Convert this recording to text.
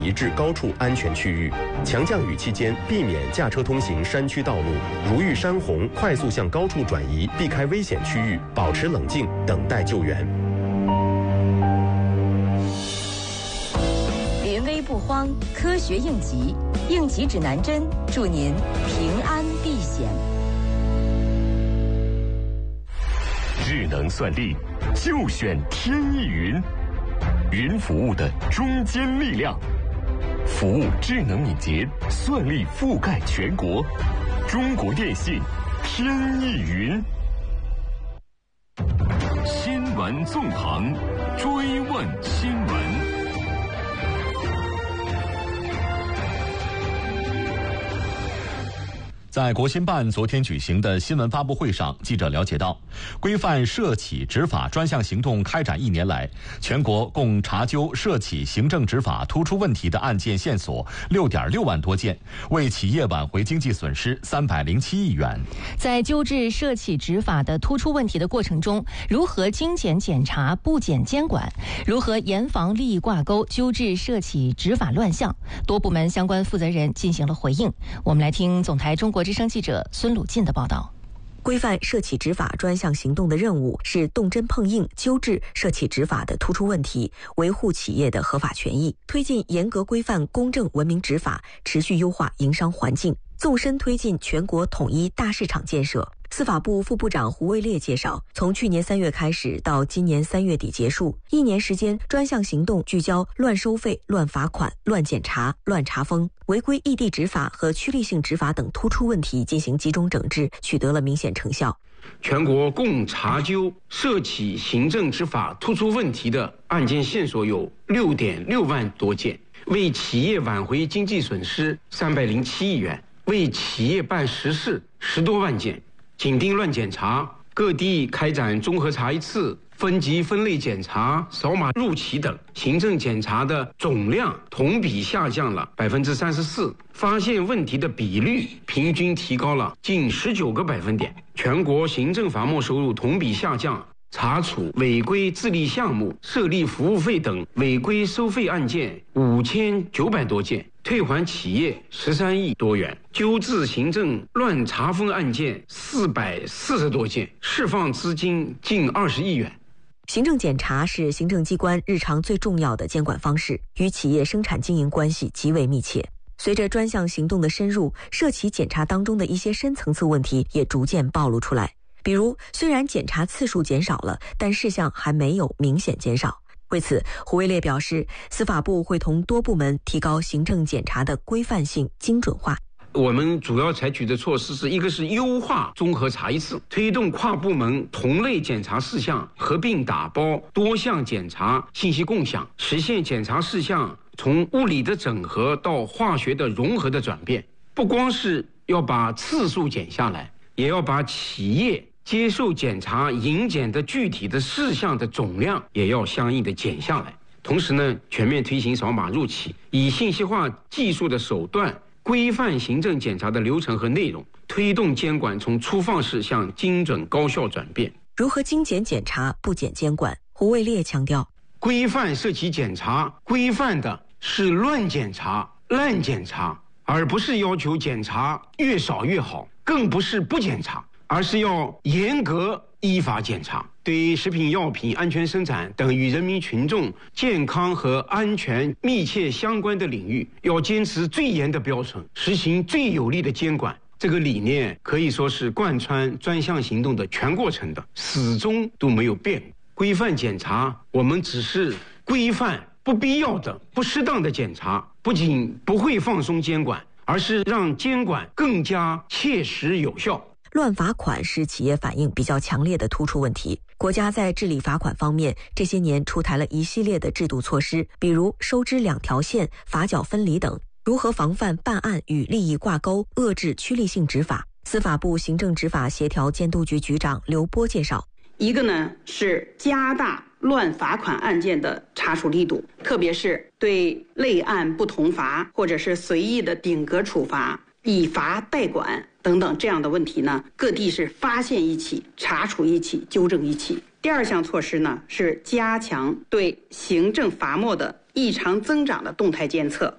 移至高处安全区域。强降雨期间，避免驾车通行山区道路，如遇山洪，快速向高处转移，避开危险区域，保持冷静，等待救援。 临危不慌，科学应急，应急指南针，祝您平安避险。 智能算力，就选天翼云。云服务的中坚力量，服务智能敏捷，算力覆盖全国。中国电信天翼云。新闻纵横，追问新闻。 在国新办昨天举行的新闻发布会上，记者了解到，规范涉企执法专项行动开展1年来，全国共查究涉企行政执法突出问题的案件线索6.6万多件，为企业挽回经济损失307亿元。 在纠治涉企执法的突出问题的过程中，如何精简检查、不减监管，如何严防利益挂钩，纠治涉企执法乱象，多部门相关负责人进行了回应。我们来听总台中国之声记者孙鲁进的报道。 规范涉企执法专项行动的任务是动真碰硬纠治涉企执法的突出问题，维护企业的合法权益，推进严格规范公正文明执法，持续优化营商环境，纵深推进全国统一大市场建设。司法部副部长胡卫烈介绍，从去年3月开始到今年3月底结束，1年时间，专项行动聚焦乱收费、乱罚款、乱检查、乱查封、违规异地执法和趋利性执法等突出问题进行集中整治，取得了明显成效。 全国共查究涉企行政执法突出问题的案件线索有6.6万多件，为企业挽回经济损失307亿元，为企业办实事10多万件。紧盯乱检查，各地开展综合查一次、分级分类检查、扫码入企等，行政检查的总量同比下降了34%，发现问题的比率平均提高了近19个百分点。全国行政罚没收入同比下降，查处违规自立项目、设立服务费等违规收费案件5900多件，退还企业13亿多元，纠治行政乱查封案件440多件，释放资金近20亿元。 行政检查是行政机关日常最重要的监管方式，与企业生产经营关系极为密切。随着专项行动的深入，涉企检查当中的一些深层次问题也逐渐暴露出来。比如，虽然检查次数减少了，但事项还没有明显减少。为此，胡卫烈表示，司法部会同多部门提高行政检查的规范性、精准化。 我们主要采取的措施是一个是优化综合查一次，推动跨部门同类检查事项合并打包、多项检查信息共享，实现检查事项从物理的整合到化学的融合的转变。不光是要把次数减下来，也要把企业接受检查引检的具体的事项的总量也要相应的减下来。同时呢，全面推行扫码入企，以信息化技术的手段规范行政检查的流程和内容，推动监管从粗放式向精准高效转变。 如何精简检查、不减监管？胡卫烈强调， 规范涉企检查，规范的是乱检查、滥检查，而不是要求检查越少越好，更不是不检查，而是要严格依法检查。对食品药品安全生产等与人民群众健康和安全密切相关的领域，要坚持最严的标准，实行最有力的监管。这个理念可以说是贯穿专项行动的全过程的，始终都没有变。规范检查，我们只是规范不必要的、不适当的检查，不仅不会放松监管，而是让监管更加切实有效。 乱罚款是企业反应比较强烈的突出问题。国家在治理罚款方面，这些年出台了一系列的制度措施，比如收支2条线、罚缴分离等。如何防范办案与利益挂钩，遏制趋利性执法？司法部行政执法协调监督局局长刘波介绍， 一个呢是加大乱罚款案件的查处力度，特别是对类案不同罚或者是随意的顶格处罚、以罚代管等等这样的问题呢，各地是发现一起、查处一起、纠正一起。第二项措施呢是加强对行政罚没的异常增长的动态监测，